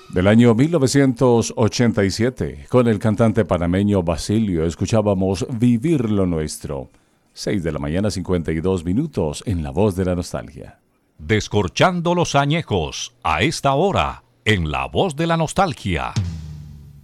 Del año 1987, con el cantante panameño Basilio, escuchábamos Vivir lo Nuestro. 6 de la mañana, 52 minutos, en La Voz de la Nostalgia. Descorchando los añejos, a esta hora, en La Voz de la Nostalgia.